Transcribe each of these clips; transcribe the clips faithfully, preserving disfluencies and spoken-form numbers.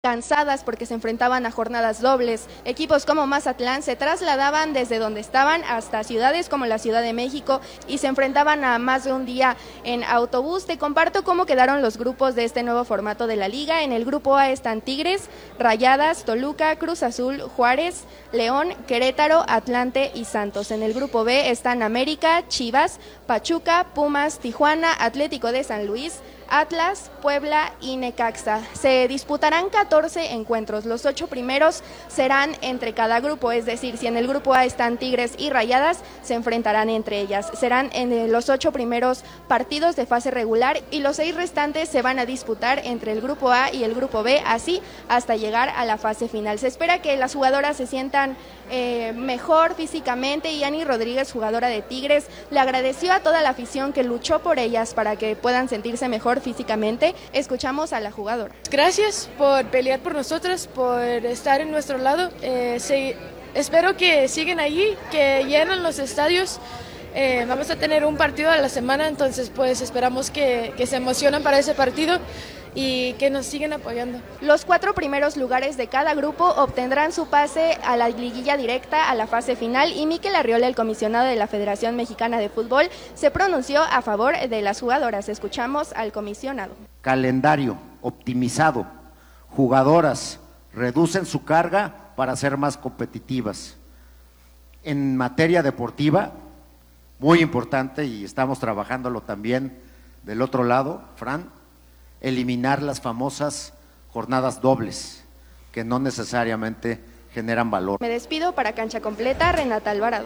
cansadas porque se enfrentaban a jornadas dobles. Equipos como Mazatlán se trasladaban desde donde estaban hasta ciudades como la Ciudad de México y se enfrentaban a más de un día en autobús. Te comparto cómo quedaron los grupos de este nuevo formato de la liga. En el grupo A están Tigres, Rayadas, Toluca, Cruz Azul, Juárez, León, Querétaro, Atlante y Santos. En el grupo B están América, Chivas, Pachuca, Pumas, Tijuana, Atlético de San Luis, Atlas, Puebla y Necaxa. Se disputarán catorce encuentros. Los ocho primeros serán entre cada grupo, es decir, si en el grupo A están Tigres y Rayadas, se enfrentarán entre ellas. Serán en los ocho primeros partidos de fase regular y los seis restantes se van a disputar entre el grupo A y el grupo B, así hasta llegar a la fase final. Se espera que las jugadoras se sientan eh, mejor físicamente y Ani Rodríguez, jugadora de Tigres, le agradeció a toda la afición que luchó por ellas para que puedan sentirse mejor físicamente. Escuchamos a la jugadora. Gracias por pelear por nosotras, por estar en nuestro lado. Eh, se, espero que sigan allí, que llenen los estadios. Eh, vamos a tener un partido a la semana, entonces pues esperamos que, que se emocionen para ese partido y que nos sigan apoyando. Los cuatro primeros lugares de cada grupo obtendrán su pase a la liguilla directa a la fase final y Mikel Arriola, el comisionado de la Federación Mexicana de Fútbol, se pronunció a favor de las jugadoras. Escuchamos al comisionado. Calendario optimizado, jugadoras reducen su carga para ser más competitivas. En materia deportiva, muy importante, y estamos trabajándolo también del otro lado, Fran, eliminar las famosas jornadas dobles, que no necesariamente generan valor. Me despido. Para Cancha Completa, Renata Alvarado.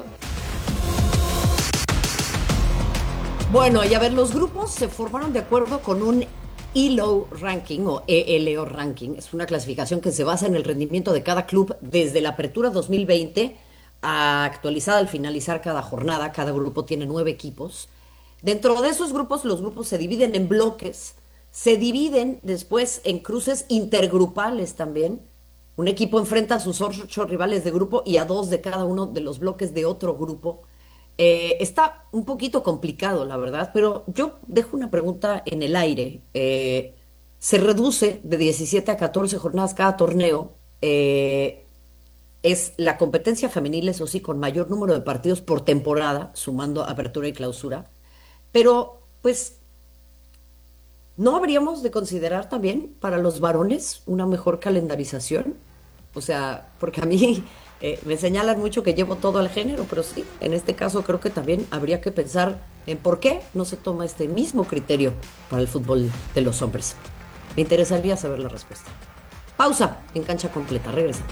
Bueno, y a ver, los grupos se formaron de acuerdo con un E L O Ranking o E L O Ranking. Es una clasificación que se basa en el rendimiento de cada club desde la apertura dos mil veinte a actualizada al finalizar cada jornada. Cada grupo tiene nueve equipos. Dentro de esos grupos, los grupos se dividen en bloques. Se dividen después en cruces intergrupales también. Un equipo enfrenta a sus ocho rivales de grupo y a dos de cada uno de los bloques de otro grupo. Eh, está un poquito complicado, la verdad, pero yo dejo una pregunta en el aire. Eh, se reduce de diecisiete a catorce jornadas cada torneo. Eh, es la competencia femenil, eso sí, con mayor número de partidos por temporada, sumando apertura y clausura. Pero, pues, ¿no habríamos de considerar también para los varones una mejor calendarización? O sea, porque a mí eh, me señalan mucho que llevo todo al género, pero sí, en este caso creo que también habría que pensar en por qué no se toma este mismo criterio para el fútbol de los hombres. Me interesaría saber la respuesta. Pausa en Cancha Completa, regresamos.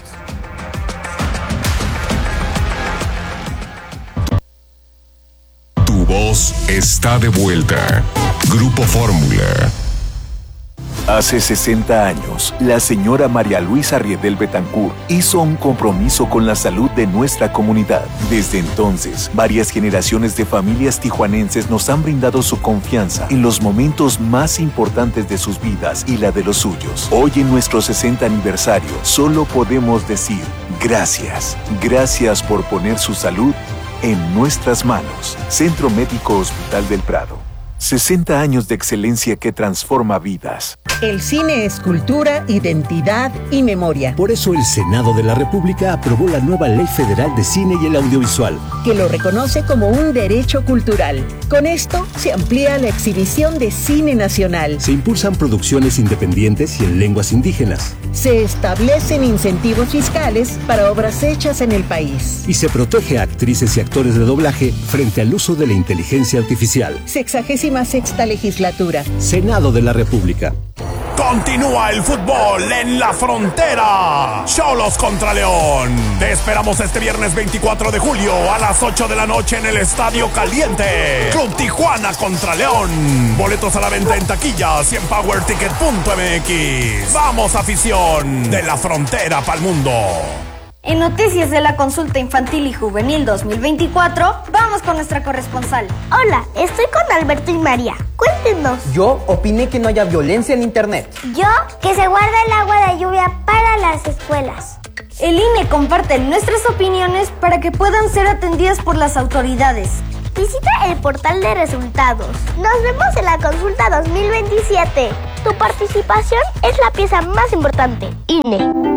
Tu voz está de vuelta. Grupo Fórmula. Hace sesenta años, la señora María Luisa Riedel Betancourt hizo un compromiso con la salud de nuestra comunidad. Desde entonces, varias generaciones de familias tijuanenses nos han brindado su confianza en los momentos más importantes de sus vidas y la de los suyos. Hoy, en nuestro sesenta aniversario, solo podemos decir gracias. Gracias por poner su salud en nuestras manos. Centro Médico Hospital del Prado. sesenta años de excelencia que transforma vidas. El cine es cultura, identidad y memoria. Por eso el Senado de la República aprobó la nueva Ley Federal de Cine y el Audiovisual, que lo reconoce como un derecho cultural. Con esto se amplía la exhibición de cine nacional. Se impulsan producciones independientes y en lenguas indígenas. Se establecen incentivos fiscales para obras hechas en el país. Y se protege a actrices y actores de doblaje frente al uso de la inteligencia artificial. Sexagésima sexta legislatura. Senado de la República. Continúa el fútbol en la frontera. Xolos contra León. Te esperamos este viernes veinticuatro de julio a las ocho de la noche en el Estadio Caliente. Club Tijuana contra León. Boletos a la venta en taquillas y en power ticket punto m x. Vamos, afición de la frontera pa'l mundo. En noticias de la consulta infantil y juvenil dos mil veinticuatro, vamos con nuestra corresponsal. Hola, estoy con Alberto y María. Cuéntenos. Yo opiné que no haya violencia en internet. Yo, que se guarde el agua de lluvia para las escuelas. El I N E comparte nuestras opiniones para que puedan ser atendidas por las autoridades. Visita el portal de resultados. Nos vemos en la consulta dos mil veintisiete. Tu participación es la pieza más importante. I N E.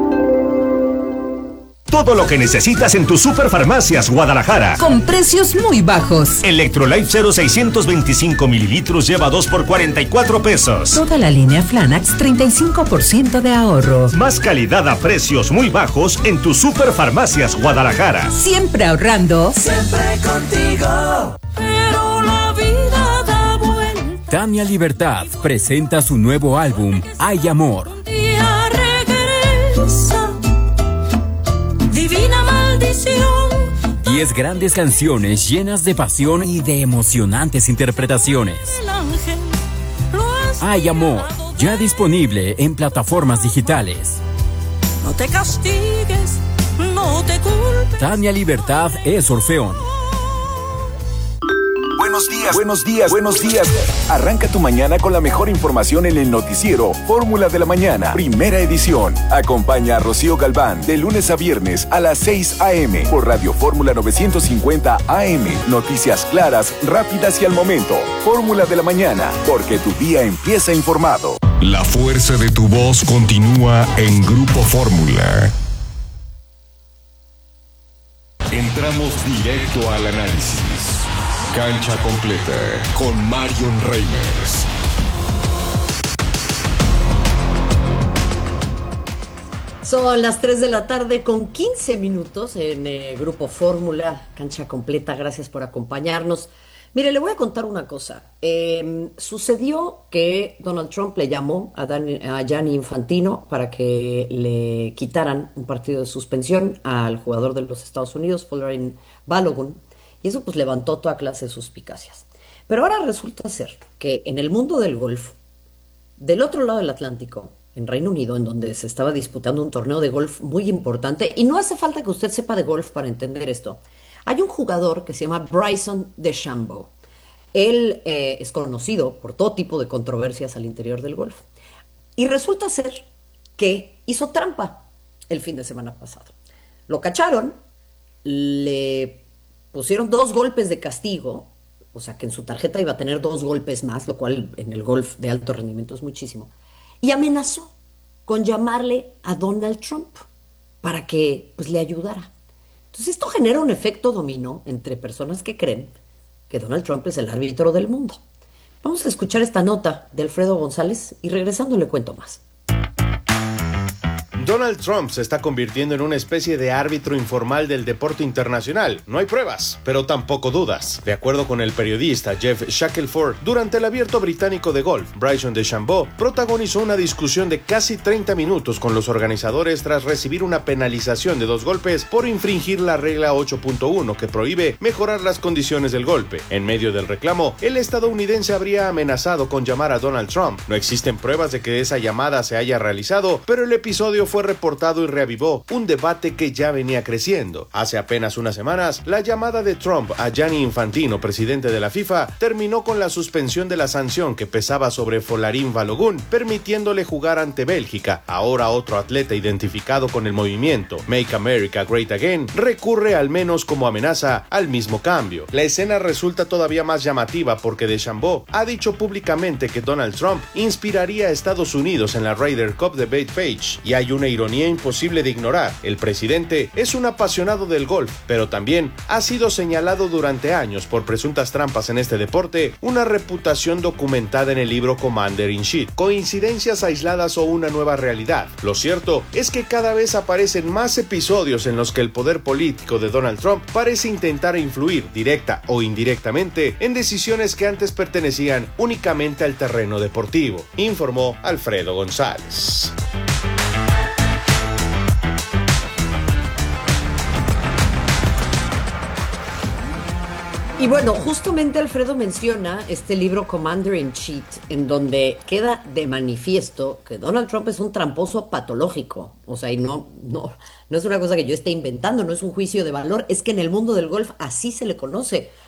Todo lo que necesitas en tu Superfarmacias Guadalajara. Con precios muy bajos. Electrolyte cero seiscientos veinticinco mililitros lleva dos por cuarenta y cuatro pesos. Toda la línea Flanax, treinta y cinco por ciento de ahorro. Más calidad a precios muy bajos en tu Superfarmacias Guadalajara. Siempre ahorrando. Siempre contigo. Pero la vida da vuelta. Tania Libertad presenta su nuevo álbum, Hay Amor. Día regresa. Divina maldición. Diez grandes canciones llenas de pasión y de emocionantes interpretaciones. Hay Amor, ya disponible en plataformas digitales. No te castigues, no te culpes. Tania Libertad es Orfeón. Buenos días, buenos días, buenos días. Arranca tu mañana con la mejor información en el noticiero Fórmula de la Mañana, primera edición. Acompaña a Rocío Galván de lunes a viernes a las seis a.m. por Radio Fórmula novecientos cincuenta A M. Noticias claras, rápidas y al momento. Fórmula de la Mañana, porque tu día empieza informado. La fuerza de tu voz continúa en Grupo Fórmula. Entramos directo al análisis. Cancha completa con Marion Reimers. Son las tres de la tarde con quince minutos en eh, Grupo Fórmula, Cancha Completa. Gracias por acompañarnos. Mire, le voy a contar una cosa. Eh, sucedió que Donald Trump le llamó a, Dan, a Gianni Infantino para que le quitaran un partido de suspensión al jugador de los Estados Unidos, Folarin Balogun. Y eso pues levantó toda clase de suspicacias. Pero ahora resulta ser que en el mundo del golf, del otro lado del Atlántico, en Reino Unido, en donde se estaba disputando un torneo de golf muy importante, y no hace falta que usted sepa de golf para entender esto, hay un jugador que se llama Bryson DeChambeau. Él eh, es conocido por todo tipo de controversias al interior del golf. Y resulta ser que hizo trampa el fin de semana pasado. Lo cacharon, le pusieron dos golpes de castigo, o sea que en su tarjeta iba a tener dos golpes más, lo cual en el golf de alto rendimiento es muchísimo, y amenazó con llamarle a Donald Trump para que pues, le ayudara. Entonces esto genera un efecto dominó entre personas que creen que Donald Trump es el árbitro del mundo. Vamos a escuchar esta nota de Alfredo González y regresando le cuento más. Donald Trump se está convirtiendo en una especie de árbitro informal del deporte internacional. No hay pruebas, pero tampoco dudas. De acuerdo con el periodista Jeff Shackelford, durante el Abierto Británico de Golf, Bryson DeChambeau protagonizó una discusión de casi treinta minutos con los organizadores tras recibir una penalización de dos golpes por infringir la regla ocho punto uno que prohíbe mejorar las condiciones del golpe. En medio del reclamo, el estadounidense habría amenazado con llamar a Donald Trump. No existen pruebas de que esa llamada se haya realizado, pero el episodio fue reportado y reavivó un debate que ya venía creciendo. Hace apenas unas semanas, la llamada de Trump a Gianni Infantino, presidente de la FIFA, terminó con la suspensión de la sanción que pesaba sobre Folarin Balogun, permitiéndole jugar ante Bélgica. Ahora otro atleta identificado con el movimiento Make America Great Again recurre al menos como amenaza al mismo cambio. La escena resulta todavía más llamativa porque DeChambeau ha dicho públicamente que Donald Trump inspiraría a Estados Unidos en la Ryder Cup de Bethpage, y hay una ironía imposible de ignorar. El presidente es un apasionado del golf, pero también ha sido señalado durante años por presuntas trampas en este deporte, una reputación documentada en el libro Commander in Chief. ¿Coincidencias aisladas o una nueva realidad? Lo cierto es que cada vez aparecen más episodios en los que el poder político de Donald Trump parece intentar influir, directa o indirectamente, en decisiones que antes pertenecían únicamente al terreno deportivo, informó Alfredo González. Y bueno, justamente Alfredo menciona este libro Commander in Chief, en donde queda de manifiesto que Donald Trump es un tramposo patológico. O sea, y no, no, no es una cosa que yo esté inventando, no es un juicio de valor, es que en el mundo del golf así se le conoce,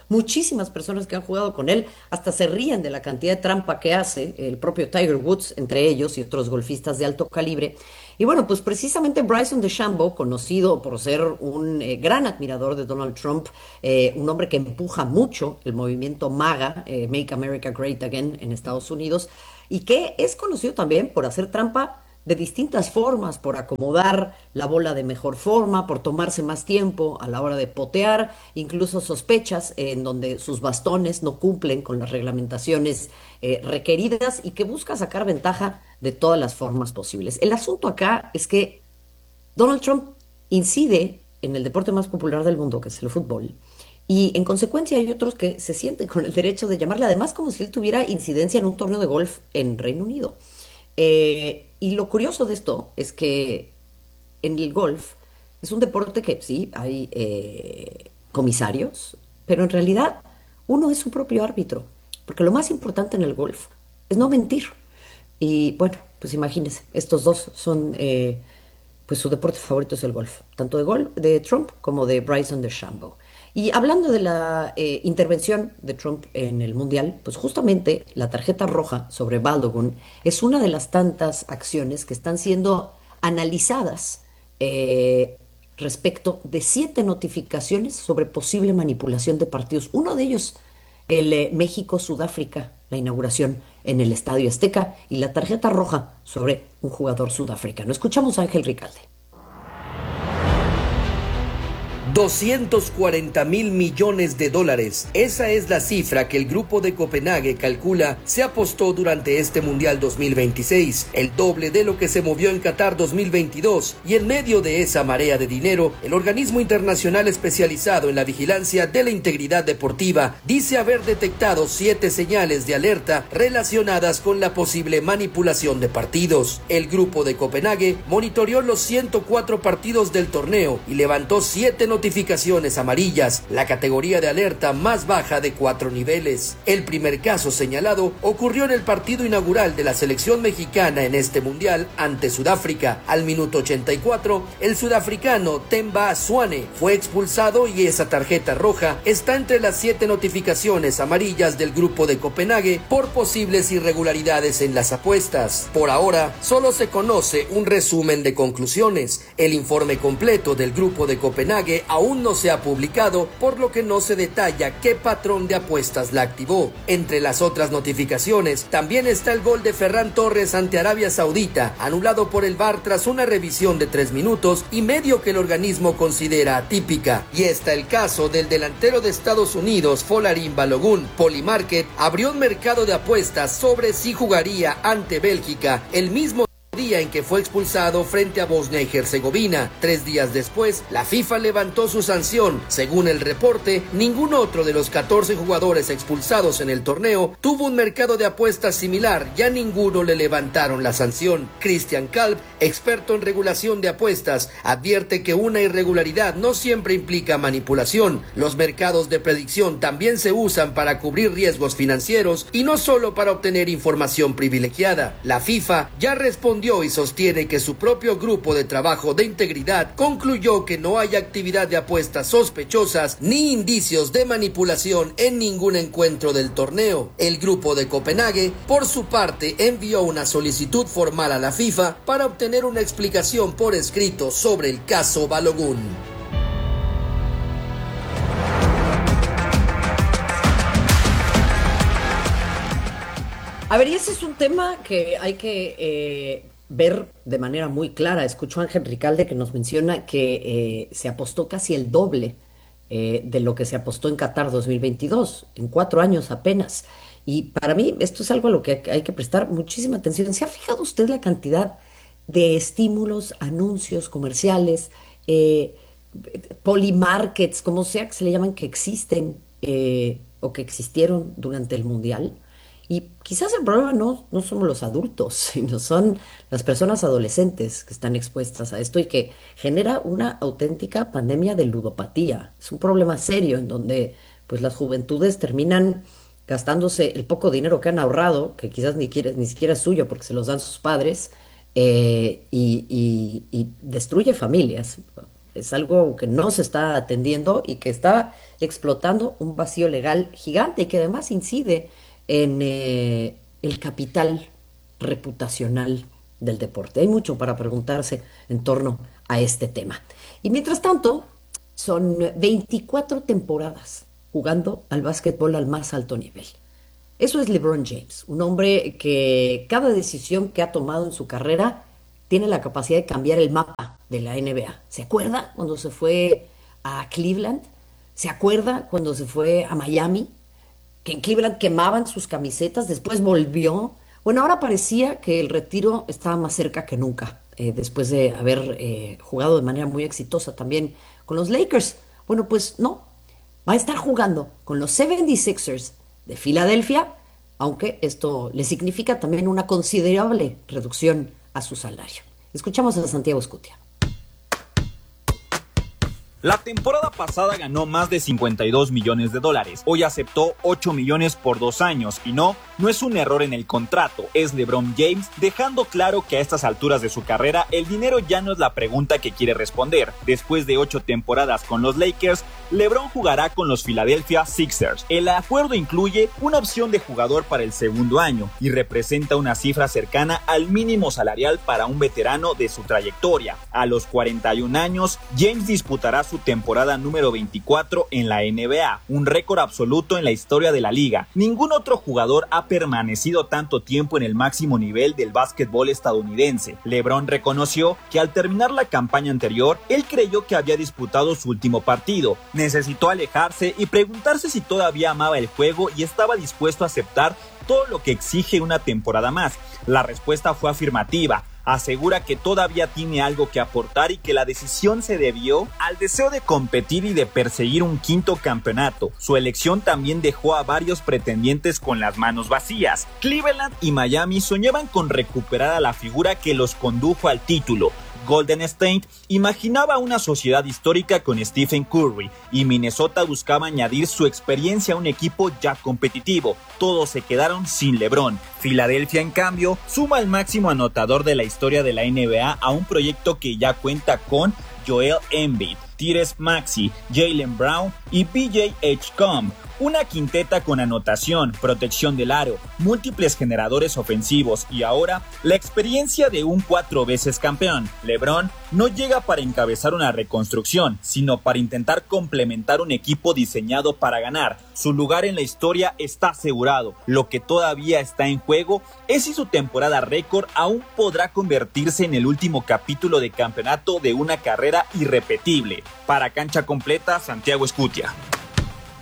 muchísimas personas que han jugado con él hasta se ríen de la cantidad de trampa que hace el propio Tiger Woods, entre ellos y otros golfistas de alto calibre. Y bueno, pues precisamente Bryson DeChambeau, conocido por ser un eh, gran admirador de Donald Trump, eh, un hombre que empuja mucho el movimiento MAGA, eh, Make America Great Again, en Estados Unidos, y que es conocido también por hacer trampa de distintas formas, por acomodar la bola de mejor forma, por tomarse más tiempo a la hora de potear, incluso sospechas eh, en donde sus bastones no cumplen con las reglamentaciones eh, requeridas y que busca sacar ventaja de todas las formas posibles. El asunto acá es que Donald Trump incide en el deporte más popular del mundo, que es el fútbol, y en consecuencia hay otros que se sienten con el derecho de llamarle además como si él tuviera incidencia en un torneo de golf en Reino Unido. Eh, y lo curioso de esto es que en el golf es un deporte que sí, hay eh, comisarios, pero en realidad uno es su propio árbitro, porque lo más importante en el golf es no mentir. Y bueno, pues imagínense, estos dos son, eh, pues su deporte favorito es el golf, tanto de, golf, de Trump como de Bryson DeChambeau. Y hablando de la eh, intervención de Trump en el Mundial, pues justamente la tarjeta roja sobre Balogun es una de las tantas acciones que están siendo analizadas eh, respecto de siete notificaciones sobre posible manipulación de partidos. Uno de ellos, el eh, México-Sudáfrica, la inauguración en el Estadio Azteca, y la tarjeta roja sobre un jugador sudafricano. Escuchamos a Ángel Ricalde. doscientos cuarenta mil millones de dólares. Esa es la cifra que el grupo de Copenhague calcula se apostó durante este Mundial dos mil veintiséis, el doble de lo que se movió en Qatar dos mil veintidós, y en medio de esa marea de dinero, el organismo internacional especializado en la vigilancia de la integridad deportiva dice haber detectado siete señales de alerta relacionadas con la posible manipulación de partidos. El grupo de Copenhague monitoreó los ciento cuatro partidos del torneo y levantó siete notificaciones notificaciones amarillas, la categoría de alerta más baja de cuatro niveles. El primer caso señalado ocurrió en el partido inaugural de la selección mexicana en este mundial ante Sudáfrica. Al minuto ochenta y cuatro, el sudafricano Themba Zwane fue expulsado y esa tarjeta roja está entre las siete notificaciones amarillas del grupo de Copenhague por posibles irregularidades en las apuestas. Por ahora, solo se conoce un resumen de conclusiones. El informe completo del grupo de Copenhague aún no se ha publicado, por lo que no se detalla qué patrón de apuestas la activó. Entre las otras notificaciones, también está el gol de Ferran Torres ante Arabia Saudita, anulado por el V A R tras una revisión de tres minutos y medio que el organismo considera atípica. Y está el caso del delantero de Estados Unidos, Folarin Balogun. Polymarket abrió un mercado de apuestas sobre si jugaría ante Bélgica el mismo día en que fue expulsado frente a Bosnia y Herzegovina. Tres días después, la FIFA levantó su sanción. Según el reporte, ningún otro de los catorce jugadores expulsados en el torneo tuvo un mercado de apuestas similar, y a ninguno le levantaron la sanción. Christian Kalb, experto en regulación de apuestas, advierte que una irregularidad no siempre implica manipulación. Los mercados de predicción también se usan para cubrir riesgos financieros y no solo para obtener información privilegiada. La FIFA ya respondió y sostiene que su propio grupo de trabajo de integridad concluyó que no hay actividad de apuestas sospechosas ni indicios de manipulación en ningún encuentro del torneo. El grupo de Copenhague, por su parte, envió una solicitud formal a la FIFA para obtener una explicación por escrito sobre el caso Balogun. A ver, y ese es un tema que hay que eh, ver de manera muy clara. Escucho a Ángel Ricalde que nos menciona que eh, se apostó casi el doble eh, de lo que se apostó en Qatar dos mil veintidós, en cuatro años apenas. Y para mí esto es algo a lo que hay que prestar muchísima atención. ¿Se ha fijado usted la cantidad de estímulos, anuncios comerciales, eh, polymarkets, como sea que se le llaman, que existen eh, o que existieron durante el Mundial? Y quizás el problema no, no somos los adultos, sino son las personas adolescentes que están expuestas a esto y que genera una auténtica pandemia de ludopatía. Es un problema serio en donde pues, las juventudes terminan gastándose el poco dinero que han ahorrado, que quizás ni, quiere, ni siquiera es suyo porque se los dan sus padres, eh, y, y, y destruye familias. Es algo que no se está atendiendo y que está explotando un vacío legal gigante y que además incide en eh, el capital reputacional del deporte. Hay mucho para preguntarse en torno a este tema. Y mientras tanto, son veinticuatro temporadas jugando al básquetbol al más alto nivel. Eso es LeBron James, un hombre que cada decisión que ha tomado en su carrera tiene la capacidad de cambiar el mapa de la N B A. ¿Se acuerda cuando se fue a Cleveland? ¿Se acuerda cuando se fue a Miami? Que en Cleveland quemaban sus camisetas, después volvió. Bueno, ahora parecía que el retiro estaba más cerca que nunca, eh, después de haber eh, jugado de manera muy exitosa también con los Lakers. Bueno, pues no, va a estar jugando con los setenta y seis ers de Filadelfia, aunque esto le significa también una considerable reducción a su salario. Escuchamos a Santiago Escutia. La temporada pasada ganó más de cincuenta y dos millones de dólares. Hoy aceptó ocho millones por dos años. Y no, no es un error en el contrato. Es LeBron James dejando claro que a estas alturas de su carrera el dinero ya no es la pregunta que quiere responder. Después de ocho temporadas con los Lakers, LeBron jugará con los Philadelphia Sixers. El acuerdo incluye una opción de jugador para el segundo año y representa una cifra cercana al mínimo salarial para un veterano de su trayectoria. A los cuarenta y un años, James disputará su temporada número veinticuatro en la N B A, un récord absoluto en la historia de la liga. Ningún otro jugador ha permanecido tanto tiempo en el máximo nivel del básquetbol estadounidense. LeBron reconoció que al terminar la campaña anterior, él creyó que había disputado su último partido. Necesitó alejarse y preguntarse si todavía amaba el juego y estaba dispuesto a aceptar todo lo que exige una temporada más. La respuesta fue afirmativa. Asegura que todavía tiene algo que aportar y que la decisión se debió al deseo de competir y de perseguir un quinto campeonato. Su elección también dejó a varios pretendientes con las manos vacías. Cleveland y Miami soñaban con recuperar a la figura que los condujo al título. Golden State imaginaba una sociedad histórica con Stephen Curry y Minnesota buscaba añadir su experiencia a un equipo ya competitivo. Todos se quedaron sin LeBron. Filadelfia, en cambio, suma el máximo anotador de la historia de la N B A a un proyecto que ya cuenta con Joel Embiid, Tyrese Maxey, Jaylen Brown y P J Edgecombe. Una quinteta con anotación, protección del aro, múltiples generadores ofensivos y ahora la experiencia de un cuatro veces campeón. LeBron no llega para encabezar una reconstrucción, sino para intentar complementar un equipo diseñado para ganar. Su lugar en la historia está asegurado. Lo que todavía está en juego es si su temporada récord aún podrá convertirse en el último capítulo de campeonato de una carrera irrepetible. Para Cancha Completa, Santiago Escutia.